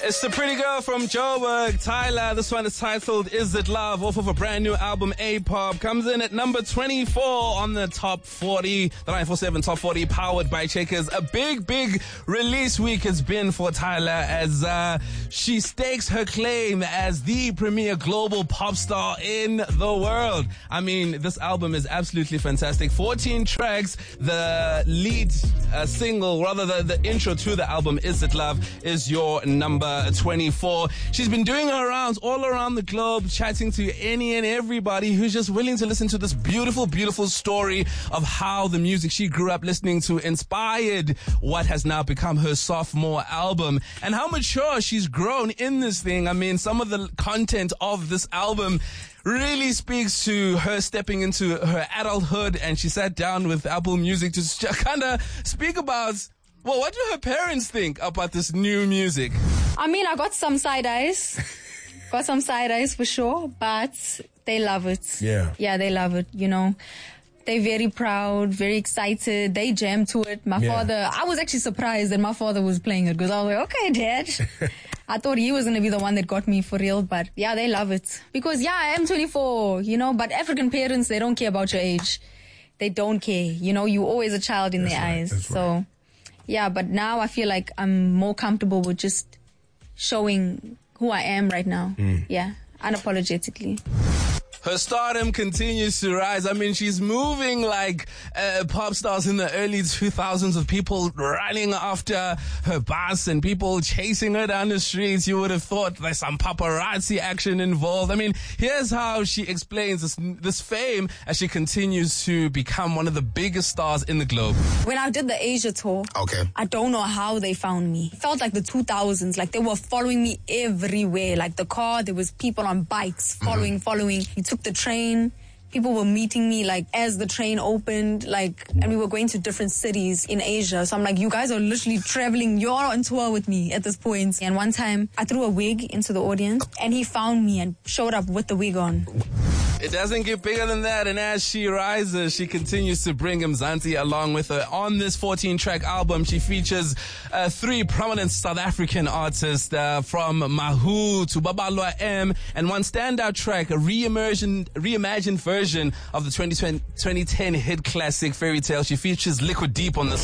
It's the pretty girl from Joburg, Tyla. This one is titled Is It Love, off of a brand new album, A-Pop. Comes in at number 24 on the top 40, the 947 top 40, powered by Checkers. A big release week it's been for Tyla as she stakes her claim as the premier global pop star in the world. I mean, this album is absolutely fantastic. 14 tracks. The lead single, rather the intro to the album, Is It Love, is your number 24. She's been doing her rounds all around the globe, chatting to any and everybody who's just willing to listen to this beautiful story of how the music she grew up listening to inspired what has now become her sophomore album, and how mature she's grown in this thing. I mean, some of the content of this album really speaks to her stepping into her adulthood, and she sat down with Apple Music to kind of speak about, well, what do her parents think about this new music? I mean, I got some side eyes. Got some side eyes for sure, but they love it. Yeah. Yeah, they love it, you know. They're very proud, very excited. They jam to it. My father, I was actually surprised that my father was playing it because I was like, okay, Dad. I thought he was going to be the one that got me for real, but yeah, they love it. Because yeah, I am 24, you know, but African parents, they don't care about your age. They don't care. You know, you're always a child in their eyes. So yeah, but now I feel like I'm more comfortable with just showing who I am right now. Yeah, unapologetically. Her stardom continues to rise. I mean, she's moving like pop stars in the early 2000s, with people running after her bus and people chasing her down the streets. You would have thought there's some paparazzi action involved. I mean, here's how she explains this fame as she continues to become one of the biggest stars in the globe. When I did the Asia tour, I don't know how they found me. It felt like the 2000s, like they were following me everywhere. Like the car, there was people on bikes following. You took the train, people were meeting me like as the train opened, like, and we were going to different cities in Asia. So I'm like, you guys are literally traveling, you're on tour with me at this point. And one time I threw a wig into the audience and he found me and showed up with the wig on. It doesn't get bigger than that, and as she rises, she continues to bring Mzansi along with her. On this 14-track album, she features 3 prominent South African artists, from Mahu to Babalwa M, and one standout track, a reimagined version of the 2010 hit classic Fairy Tale. She features Liquid Deep on this